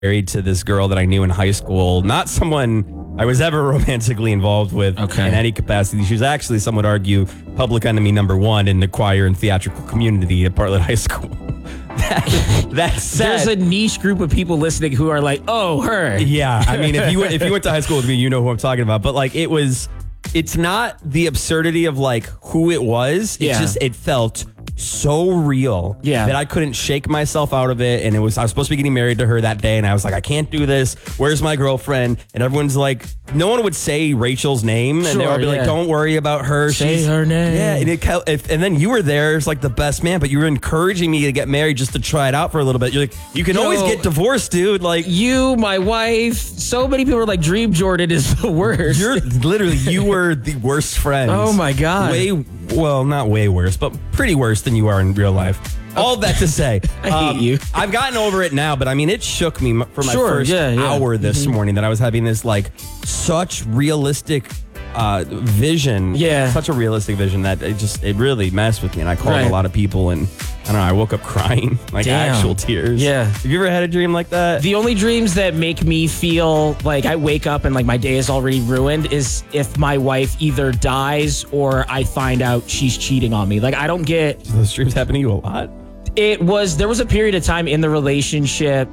married to this girl that I knew in high school. Not someone I was ever romantically involved with in any capacity. She was actually, some would argue, public enemy number one in the choir and theatrical community at Bartlett High School. That said, there's a niche group of people listening who are like, oh, her. Yeah, I mean, if you went to high school with me, you know who I'm talking about. But like, it's not the absurdity of like who it was. It's just, it felt so real that I couldn't shake myself out of it. And I was supposed to be getting married to her that day, and I was like, I can't do this. Where's my girlfriend? And everyone's like, no one would say Rachel's name, and they would be like, don't worry about her. Say her name. Yeah, and then you were there as like the best man, but you were encouraging me to get married just to try it out for a little bit. You're like, you can always get divorced, dude. Like you, my wife, so many people are like, Dream Jordan is the worst. You were the worst friend. Oh my God. Well, not way worse, but pretty worse than you are in real life. All that to say, I hate you. I've gotten over it now, but I mean, it shook me for my first hour this morning that I was having this like such realistic vision. Yeah. Such a realistic vision that it really messed with me. And I called a lot of people, and I don't know, I woke up crying, like actual tears. Yeah. Have you ever had a dream like that? The only dreams that make me feel like I wake up and like my day is already ruined is if my wife either dies or I find out she's cheating on me. Like I don't get... Do those dreams happen to you a lot? There was a period of time in the relationship.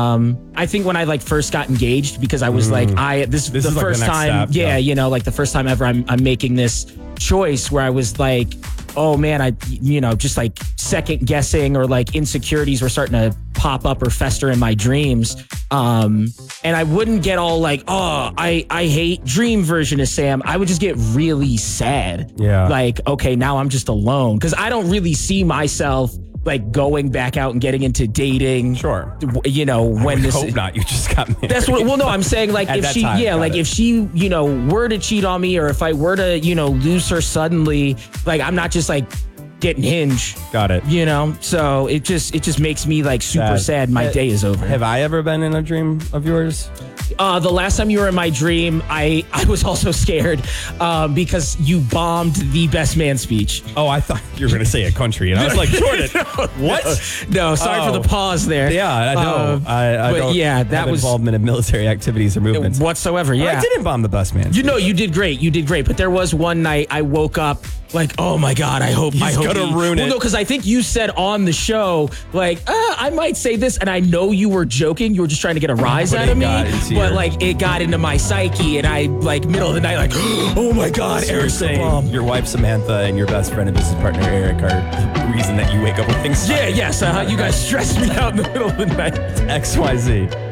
I think when I like first got engaged, because I was like, this is the first time. Step, you know, like the first time ever I'm making this choice where I was like, oh man, just like second guessing, or like insecurities were starting to pop up or fester in my dreams. And I wouldn't get all like, oh, I hate dream version of Sam. I would just get really sad. Yeah. Like, okay, now I'm just alone. Cause I don't really see myself like going back out and getting into dating. Sure. You know, when I hope not. You just got married. That's what, well, no, I'm saying like if she, if she, were to cheat on me, or if I were to, lose her suddenly, like I'm not just like getting Hinge. Got it. So it just makes me like super sad. My day is over. Have I ever been in a dream of yours? The last time you were in my dream, I was also scared because you bombed the best man speech. Oh, I thought you were going to say a country, and I was like, Jordan, what? No, sorry for the pause there. Yeah, I know. I don't have involvement in military activities or movements whatsoever. Yeah, I didn't bomb the best man speech. You did great. You did great. But there was one night I woke up like, oh my God, I hope gonna ruin it. Well, no, because I think you said on the show, like, I might say this, and I know you were joking. You were just trying to get a rise out of me. But like, it got into my psyche, and I like middle of the night, like, oh my God, Eric's the bomb. Your wife Samantha and your best friend and business partner Eric are the reason that you wake up with things. Yeah, yes. You guys stressed me out in the middle of the night. XYZ.